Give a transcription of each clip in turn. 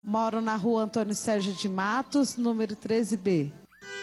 Moro na rua Antônio Sérgio de Matos, número 13B.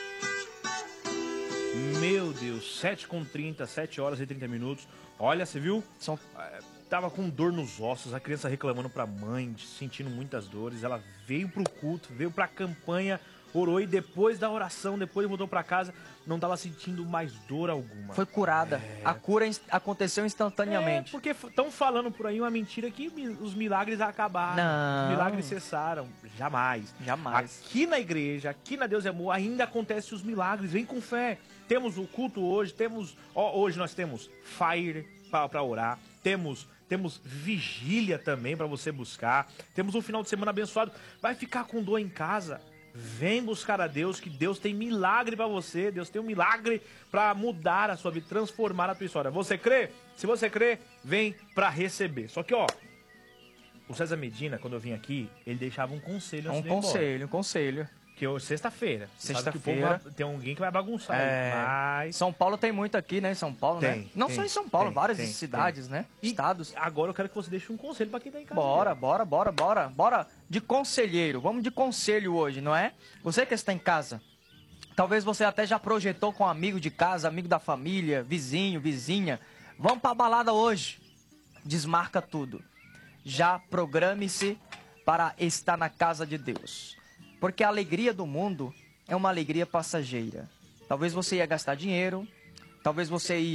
Meu Deus, 7h30, 7 horas e 30 minutos. Olha, você viu? Tava com dor nos ossos, a criança reclamando pra mãe, sentindo muitas dores. Ela veio pro culto, veio pra campanha, orou e depois da oração, depois voltou pra casa, não tava sentindo mais dor alguma. Foi curada. A cura aconteceu instantaneamente. Porque estão falando por aí uma mentira que os milagres acabaram. Não. Os milagres cessaram. Jamais. Jamais. Aqui na igreja, aqui na Deus é Amor, ainda acontecem os milagres. Vem com fé. Temos o culto hoje, hoje nós temos Fire pra orar, temos vigília também pra você buscar, temos um final de semana abençoado. Vai ficar com dor em casa? Vem buscar a Deus, que Deus tem milagre pra você. Deus tem um milagre pra mudar a sua vida, transformar a tua história. Você crê? Se você crê, vem pra receber. Só que, ó, o César Medina, quando eu vim aqui, ele deixava um conselho antes de ir embora. Um conselho. Que hoje, sexta-feira. Sexta-feira. Tem alguém que vai bagunçar aí, mas... São Paulo tem muito aqui, né? Em São Paulo, né? Não só em São Paulo, várias cidades, né? Estados. Agora eu quero que você deixe um conselho pra quem tá em casa. Bora. De conselheiro. Vamos de conselho hoje, não é? Você que está em casa. Talvez você até já projetou com um amigo de casa, amigo da família, vizinho, vizinha. Vamos pra balada hoje. Desmarca tudo. Já programe-se para estar na casa de Deus. Porque a alegria do mundo é uma alegria passageira. Talvez você ia gastar dinheiro, talvez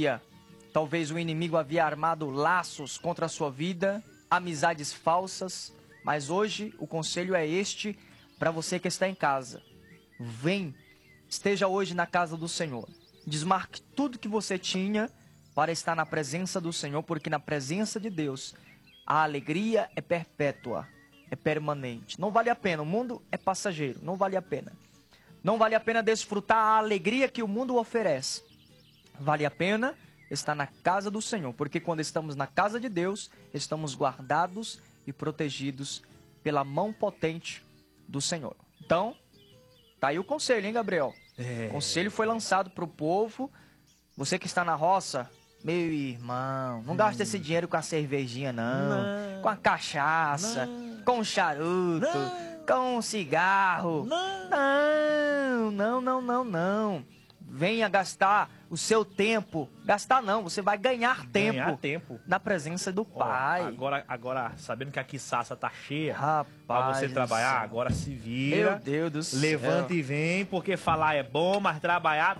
o inimigo havia armado laços contra a sua vida, amizades falsas, mas hoje o conselho é este para você que está em casa. Vem, esteja hoje na casa do Senhor. Desmarque tudo que você tinha para estar na presença do Senhor, porque na presença de Deus a alegria é perpétua. É permanente. Não vale a pena. O mundo é passageiro. Não vale a pena. Não vale a pena desfrutar a alegria que o mundo oferece. Vale a pena estar na casa do Senhor. Porque quando estamos na casa de Deus, estamos guardados e protegidos pela mão potente do Senhor. Então, tá aí o conselho, hein, Gabriel? O conselho foi lançado para o povo. Você que está na roça, meu irmão, não gasta esse dinheiro com a cervejinha, não. Com a cachaça. Com charuto, com cigarro. Não. Venha gastar o seu tempo. Gastar não, você vai ganhar tempo. Na presença do Pai. Agora, sabendo que a quiçaça tá cheia, rapaz, pra você trabalhar, agora se vira. Meu Deus do céu. Levanta e vem, porque falar é bom, mas trabalhar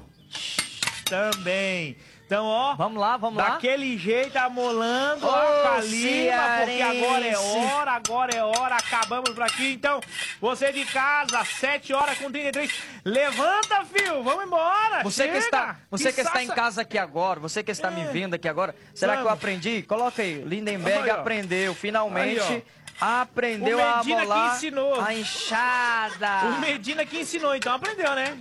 também. Então, ó, vamos lá. Daquele jeito, amolando a calima, porque agora é hora, acabamos por aqui. Então, você de casa, 7h33, levanta, filho, vamos embora, Você que está em casa aqui agora, você que está me vendo aqui agora, será que eu aprendi? Coloca aí, Lindenberg aprendeu, finalmente... Aprendeu a amolar a enxada. O Medina que ensinou, então aprendeu, né?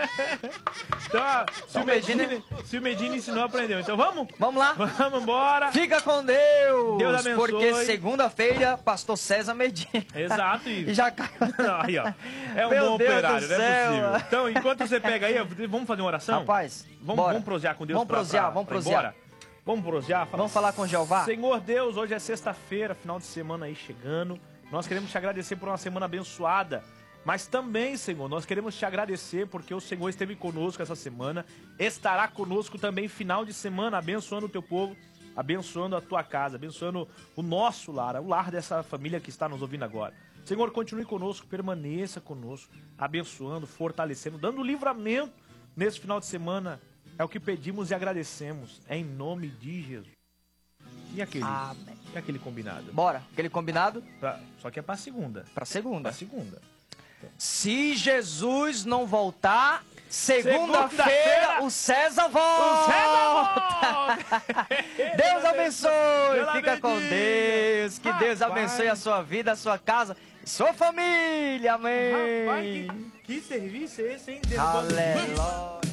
Então, se o Medina ensinou, aprendeu. Então vamos? Vamos lá. Vamos embora. Fica com Deus. Deus abençoe. Porque segunda-feira, pastor César Medina. Exato. E já caiu. Aí, ó. É um bom operário, não é possível. Então, enquanto você pega aí, vamos fazer uma oração? Rapaz, vamos prosear com Deus. Vamos prosear. Vamos prosear? Vamos falar com Jeová? Senhor Deus, hoje é sexta-feira, final de semana aí chegando. Nós queremos te agradecer por uma semana abençoada. Mas também, Senhor, nós queremos te agradecer porque o Senhor esteve conosco essa semana. Estará conosco também final de semana, abençoando o teu povo, abençoando a tua casa, abençoando o nosso lar, o lar dessa família que está nos ouvindo agora. Senhor, continue conosco, permaneça conosco, abençoando, fortalecendo, dando livramento nesse final de semana. É o que pedimos e agradecemos. É em nome de Jesus. E aquele? Amém. E aquele combinado? Bora. Aquele combinado? Só que é pra segunda. Pra segunda. Pra segunda. Se Jesus não voltar, segunda-feira o César volta. O César volta. Deus abençoe. Deus Fica com Deus. Que Deus abençoe a sua vida, a sua casa, sua família. Amém. Rapaz, que serviço é esse, hein? Aleluia.